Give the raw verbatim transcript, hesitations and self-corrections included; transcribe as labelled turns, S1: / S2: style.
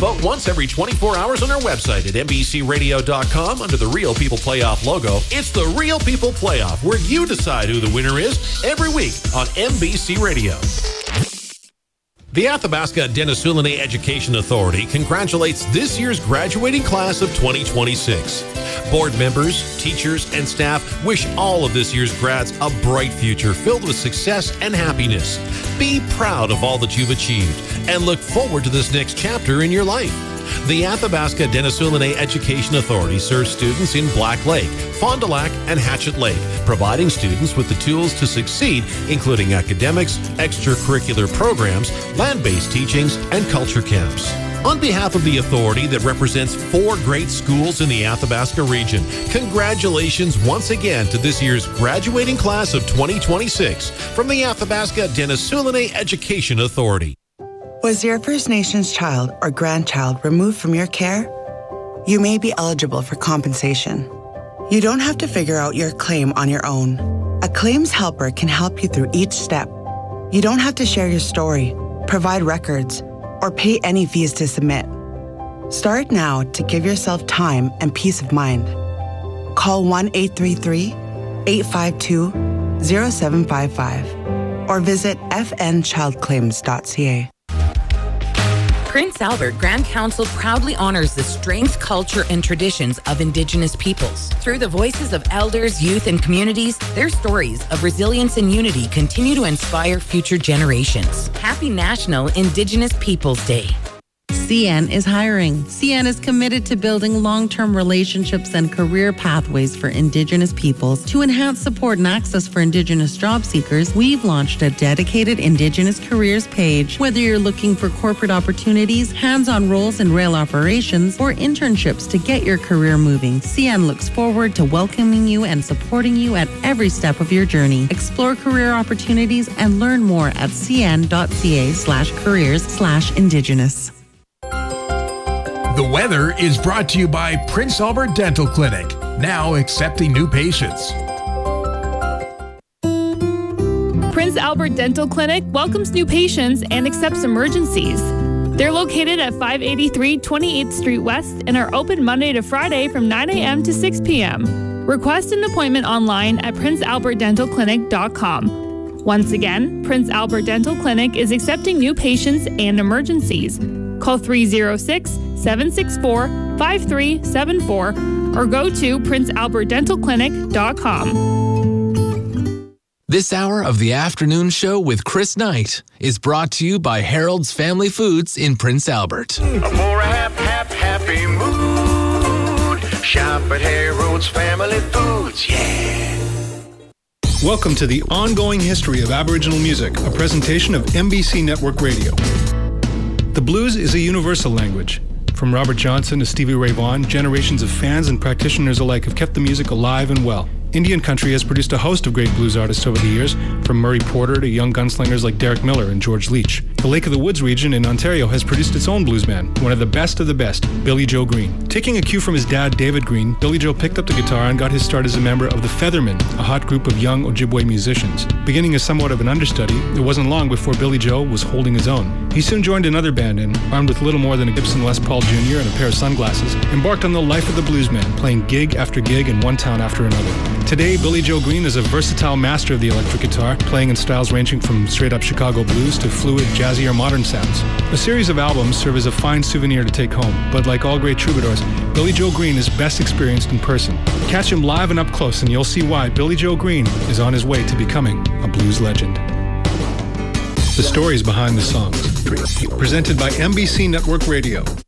S1: vote once every twenty-four hours on our website at N B C radio dot com under the Real People Playoff logo. It's the Real People Playoff, where you decide who the winner is every week on N B C Radio. The Athabasca Denisoulani Education Authority congratulates this year's graduating class of twenty twenty-six. Board members, teachers, and staff wish all of this year's grads a bright future filled with success and happiness. Be proud of all that you've achieved and look forward to this next chapter in your life. The Athabasca Denisoulani Education Authority serves students in Black Lake, Fond du Lac, and Hatchet Lake, providing students with the tools to succeed, including academics, extracurricular programs, land-based teachings, and culture camps. On behalf of the authority that represents four great schools in the Athabasca region, congratulations once again to this year's graduating class of twenty twenty-six from the Athabasca Denisoulani Education Authority.
S2: Was your First Nations child or grandchild removed from your care? You may be eligible for compensation. You don't have to figure out your claim on your own. A claims helper can help you through each step. You don't have to share your story, provide records, or pay any fees to submit. Start now to give yourself time and peace of mind. Call one eight three three, eight five two, zero seven five five or visit f n child claims dot c a.
S3: Prince Albert Grand Council proudly honors the strength, culture, and traditions of Indigenous peoples. Through the voices of elders, youth, and communities, their stories of resilience and unity continue to inspire future generations. Happy National Indigenous Peoples Day.
S4: C N is hiring. C N is committed to building long-term relationships and career pathways for Indigenous peoples. To enhance support and access for Indigenous job seekers, we've launched a dedicated Indigenous careers page. Whether you're looking for corporate opportunities, hands-on roles in rail operations, or internships to get your career moving, C N looks forward to welcoming you and supporting you at every step of your journey. Explore career opportunities and learn more at cn.ca slash careers slash Indigenous.
S5: The weather is brought to you by Prince Albert Dental Clinic, now accepting new patients.
S6: Prince Albert Dental Clinic welcomes new patients and accepts emergencies. They're located at five eighty-three twenty-eighth Street West and are open Monday to Friday from nine a.m. to six p.m. Request an appointment online at prince albert dental clinic dot com. Once again, Prince Albert Dental Clinic is accepting new patients and emergencies. Call three oh six, seven six four, five three seven four or go to prince albert dental clinic dot com.
S7: This hour of the afternoon show with Chris Knight is brought to you by Harold's Family Foods in Prince Albert.
S8: For a hap, hap, happy mood, shop at Harold's Family Foods, yeah.
S9: Welcome to the ongoing history of Aboriginal music, a presentation of N B C Network Radio. The blues is a universal language. From Robert Johnson to Stevie Ray Vaughan, generations of fans and practitioners alike have kept the music alive and well. Indian country has produced a host of great blues artists over the years, from Murray Porter to young gunslingers like Derek Miller and George Leach. The Lake of the Woods region in Ontario has produced its own blues band, one of the best of the best, Billy Joe Green. Taking a cue from his dad, David Green, Billy Joe picked up the guitar and got his start as a member of the Feathermen, a hot group of young Ojibwe musicians. Beginning as somewhat of an understudy, it wasn't long before Billy Joe was holding his own. He soon joined another band and, armed with little more than a Gibson Les Paul Junior and a pair of sunglasses, embarked on the life of the bluesman, playing gig after gig in one town after another. Today, Billy Joe Green is a versatile master of the electric guitar, playing in styles ranging from straight-up Chicago blues to fluid, jazzier modern sounds. A series of albums serve as a fine souvenir to take home, but like all great troubadours, Billy Joe Green is best experienced in person. Catch him live and up close and you'll see why Billy Joe Green is on his way to becoming a blues legend. The stories behind the songs. Presented by N B C Network Radio.